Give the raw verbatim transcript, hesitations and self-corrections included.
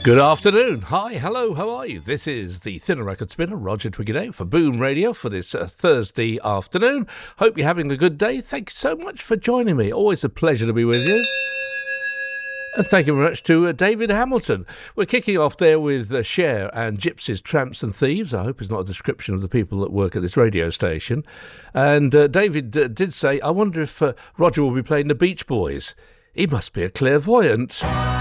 Good afternoon. Hi, hello, how are you? This is the Thinner Record Spinner, Roger Twiggy for Boom Radio for this uh, Thursday afternoon. Hope you're having a good day. Thank you so much for joining me. Always a pleasure to be with you. And thank you very much to uh, David Hamilton. We're kicking off there with uh, Cher and Gypsies, Tramps and Thieves. I hope it's not a description of the people that work at this radio station. And uh, David uh, did say, I wonder if uh, Roger will be playing the Beach Boys. He must be a clairvoyant.